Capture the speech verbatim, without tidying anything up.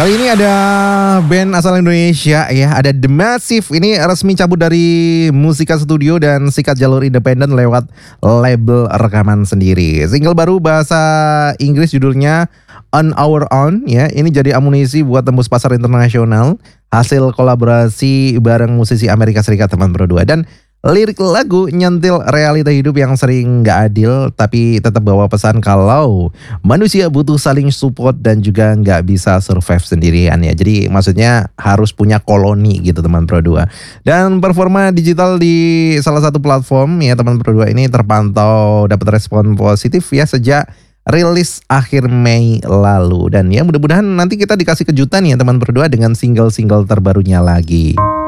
Kali ini ada band asal Indonesia ya, ada The Massive. Ini resmi cabut dari Musika Studio dan sikat jalur independen lewat label rekaman sendiri. Single baru bahasa Inggris judulnya On Our Own ya. Ini jadi amunisi buat tembus pasar internasional. Hasil kolaborasi bareng musisi Amerika Serikat teman berdua. Dan lirik lagu nyentil realita hidup yang sering gak adil, tapi tetap bawa pesan kalau manusia butuh saling support dan juga gak bisa survive sendirian ya. Jadi maksudnya harus punya koloni gitu teman Pro dua. Dan performa digital di salah satu platform ya teman Pro dua ini terpantau dapat respon positif ya sejak rilis akhir Mei lalu. Dan ya mudah-mudahan nanti kita dikasih kejutan ya teman Pro dua dengan single-single terbarunya lagi.